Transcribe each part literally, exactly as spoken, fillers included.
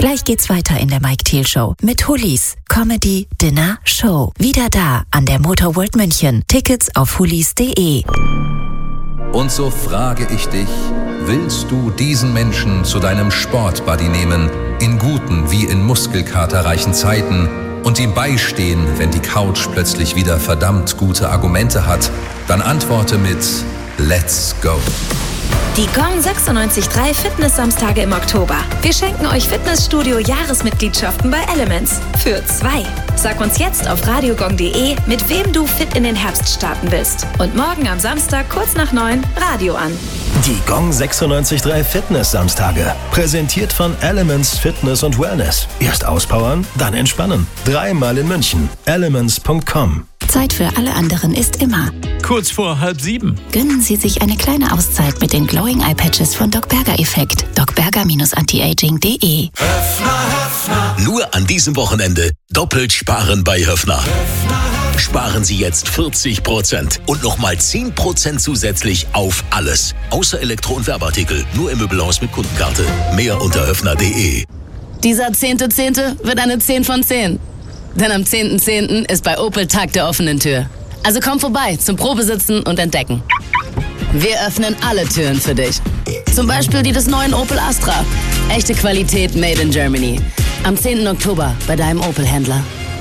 Gleich geht's weiter in der Mike Thiel Show mit Hullis, Comedy, Dinner, Show. Wieder da an der Motor World München. Tickets auf hullis punkt de. Und so frage ich dich, willst du diesen Menschen zu deinem Sportbuddy nehmen, in guten wie in muskelkaterreichen Zeiten und ihm beistehen, wenn die Couch plötzlich wieder verdammt gute Argumente hat? Dann antworte mit Let's go. Die Gong sechsundneunzig Komma drei Fitness-Samstage im Oktober. Wir schenken euch Fitnessstudio-Jahresmitgliedschaften bei Elements. Für zwei. Sag uns jetzt auf radiogong punkt de, mit wem du fit in den Herbst starten willst. Und morgen am Samstag kurz nach neun Radio an. Die Gong sechsundneunzig Komma drei Fitness-Samstage. Präsentiert von Elements Fitness und Wellness. Erst auspowern, dann entspannen. Dreimal in München. elements punkt com. Zeit für alle anderen ist immer kurz vor halb sieben. Gönnen Sie sich eine kleine Auszeit mit den Glowing Eye Patches von Doc Berger Effekt. docberger Bindestrich antiaging punkt de. Höffner, Höffner. Nur an diesem Wochenende doppelt sparen bei Höffner. Höffner. Sparen Sie jetzt vierzig Prozent und nochmal zehn Prozent zusätzlich auf alles. Außer Elektro- und Werbeartikel. Nur im Möbelhaus mit Kundenkarte. Mehr unter höffner punkt de. Dieser zehnte Zehnte wird eine zehn von zehn. Denn am zehnten zehnten ist bei Opel Tag der offenen Tür. Also komm vorbei zum Probesitzen und Entdecken. Wir öffnen alle Türen für dich. Zum Beispiel die des neuen Opel Astra. Echte Qualität made in Germany. Am zehnten Oktober bei deinem Opel-Händler.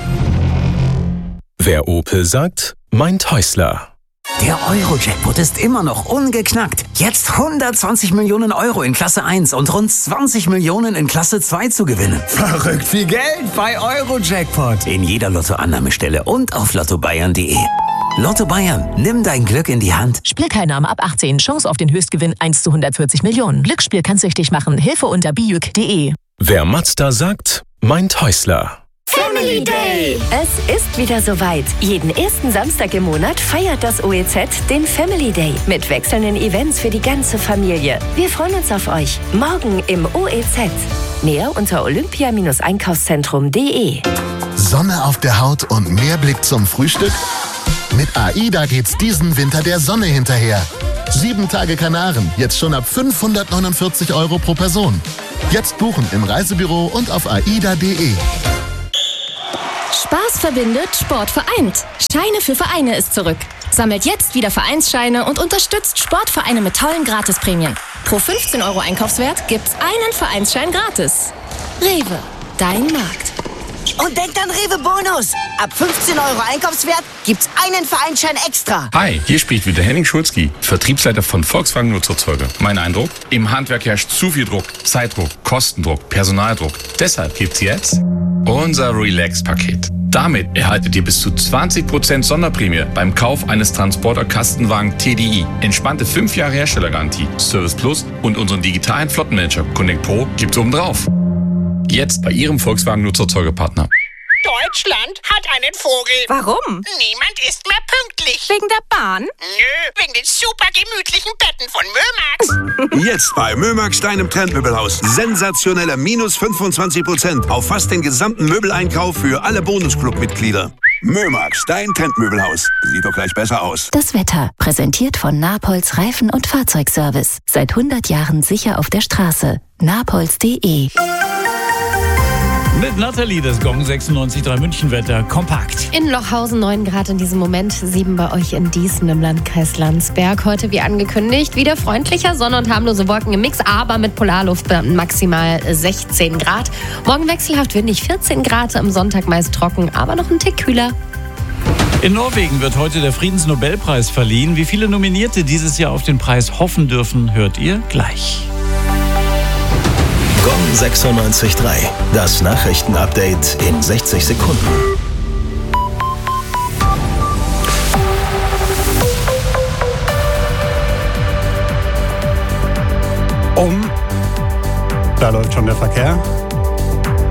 Wer Opel sagt, meint Häusler. Der Euro-Jackpot ist immer noch ungeknackt. Jetzt hundertzwanzig Millionen Euro in Klasse eins und rund zwanzig Millionen in Klasse zwei zu gewinnen. Verrückt viel Geld bei Euro-Jackpot. In jeder Lottoannahmestelle und auf lotto bayern punkt de. Lotto Bayern, nimm dein Glück in die Hand. Spielteilnahme ab achtzehn. Chance auf den Höchstgewinn eins zu hundertvierzig Millionen. Glücksspiel kann süchtig machen. Hilfe unter bijuk punkt de. Wer Mazda sagt, meint Häusler. Family Day! Es ist wieder soweit. Jeden ersten Samstag im Monat feiert das O E Z den Family Day mit wechselnden Events für die ganze Familie. Wir freuen uns auf euch. Morgen im O E Z. Mehr unter olympia Bindestrich einkaufszentrum punkt de. Sonne auf der Haut und mehr Blick zum Frühstück? Mit AIDA geht's diesen Winter der Sonne hinterher. Sieben Tage Kanaren, jetzt schon ab fünfhundertneunundvierzig Euro pro Person. Jetzt buchen im Reisebüro und auf aida punkt de. Spaß verbindet, Sport vereint. Scheine für Vereine ist zurück. Sammelt jetzt wieder Vereinsscheine und unterstützt Sportvereine mit tollen Gratisprämien. Pro fünfzehn Euro Einkaufswert gibt's einen Vereinsschein gratis. Rewe, dein Markt. Und denkt an Rewe Bonus. Ab fünfzehn Euro Einkaufswert gibt's einen Vereinsschein extra. Hi, hier spricht wieder Henning Schulzki, Vertriebsleiter von Volkswagen Nutzfahrzeuge. Mein Eindruck? Im Handwerk herrscht zu viel Druck. Zeitdruck, Kostendruck, Personaldruck. Deshalb gibt's jetzt unser Relax-Paket. Damit erhaltet ihr bis zu zwanzig Prozent Sonderprämie beim Kauf eines Transporter-Kastenwagen T D I. Entspannte fünf Jahre Herstellergarantie, Service Plus und unseren digitalen Flottenmanager Connect Pro gibt's obendrauf. Jetzt bei Ihrem Volkswagen Nutzfahrzeugepartner. Deutschland hat einen Vogel. Warum? Niemand ist mehr pünktlich. Wegen der Bahn? Nö, wegen den super gemütlichen Betten von Mömax. Jetzt bei Mömax, deinem Trendmöbelhaus. Sensationelle minus fünfundzwanzig Prozent auf fast den gesamten Möbeleinkauf für alle Bonusclub-Mitglieder. Mömax, dein Trendmöbelhaus. Sieht doch gleich besser aus. Das Wetter, präsentiert von Napolz Reifen- und Fahrzeugservice. Seit hundert Jahren sicher auf der Straße. napolz punkt de. Mit Nathalie, das Gong sechsundneunzig Komma drei Münchenwetter kompakt. In Lochhausen neun Grad in diesem Moment, sieben bei euch in Diesen im Landkreis Landsberg. Heute wie angekündigt wieder freundlicher, Sonne und harmlose Wolken im Mix, aber mit Polarluft maximal sechzehn Grad. Morgen wechselhaft windig vierzehn Grad, am Sonntag meist trocken, aber noch ein Tick kühler. In Norwegen wird heute der Friedensnobelpreis verliehen. Wie viele Nominierte dieses Jahr auf den Preis hoffen dürfen, hört ihr gleich. Gong sechsundneunzig Komma drei. Das Nachrichtenupdate in sechzig Sekunden. Um. Da läuft schon der Verkehr.